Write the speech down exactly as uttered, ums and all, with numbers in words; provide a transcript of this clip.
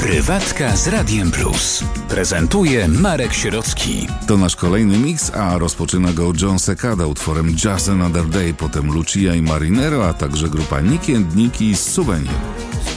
Prywatka z Radiem Plus. Prezentuje Marek Sierocki. To nasz kolejny mix, a rozpoczyna go John Secada utworem Just Another Day, potem Lucia i Marinero, a także grupa Niki and Niki z Souvenir.